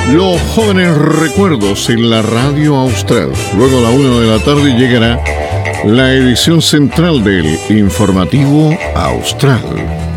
Los jóvenes recuerdos en la radio austral. Luego a la 1 de la tarde llegará la edición central del Informativo Austral.